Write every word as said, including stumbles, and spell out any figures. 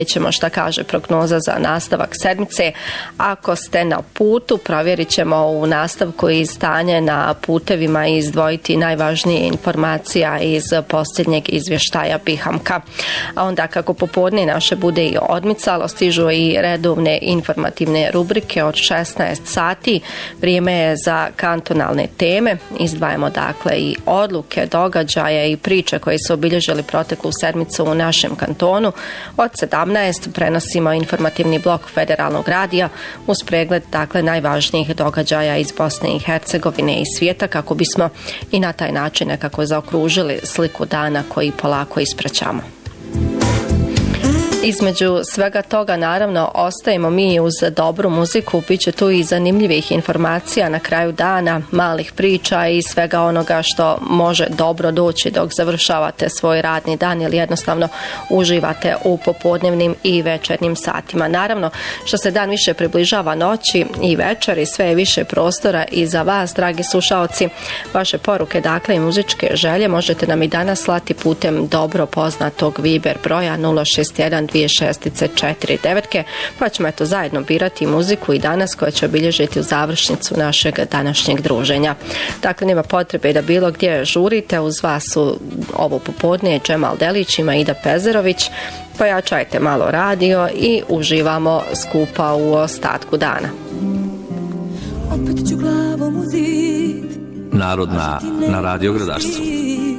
ćemo šta kaže prognoza za nastavak sedmice. Ako ste na putu, provjerit ćemo u nastavku i stanje na putevima i izdvojiti najvažnije informacija iz posljednjeg izvještaja Bihamka. A onda kako popodne naše bude i odmicalo, stižu i redovne informativne rubrike od šesnaest sati. Vrijeme je za kantonalne teme. Izdvajamo dakle i odluke, događaje i priče koje su obilježili proteklu sedmicu u našem kantonu. Od sedamnaest prenosimo informativni blok Federalnog radija uz pregled dakle najvažnijih događaja iz Bosne i Hercegovine i svijeta kako bismo i na taj način nekako zaokružili sliku dana koji polako ispraćamo. Između svega toga naravno ostajemo mi uz dobru muziku, bit će tu i zanimljivih informacija na kraju dana, malih priča i svega onoga što može dobro doći dok završavate svoj radni dan ili jednostavno uživate u popodnevnim i večernjim satima. Naravno, što se dan više približava noći i večeri, sve je više prostora i za vas, dragi slušaoci. Vaše poruke, dakle i muzičke želje možete nam i danas slati putem dobro poznatog Viber broja nula šest jedan dvije šest četiri devet, pa ćemo eto zajedno birati muziku i danas koja će obilježiti u završnicu našeg današnjeg druženja. Dakle, nema potrebe da bilo gdje žurite, uz vas su ovo popodne Džemal Delić i Maida Pezerović. Pojačajte malo radio i uživamo skupa u ostatku dana. Opet ću glavom u zid. Narodna na Radio Gradašcu.